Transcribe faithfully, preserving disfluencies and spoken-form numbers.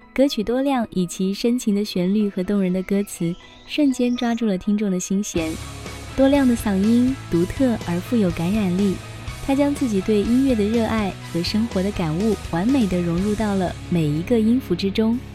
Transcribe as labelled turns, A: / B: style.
A: 歌曲多亮以其深情的旋律和动人的歌词，瞬间抓住了听众的心弦。多亮的嗓音独特而富有感染力，他将自己对音乐的热爱和生活的感悟完美地融入到了每一个音符之中。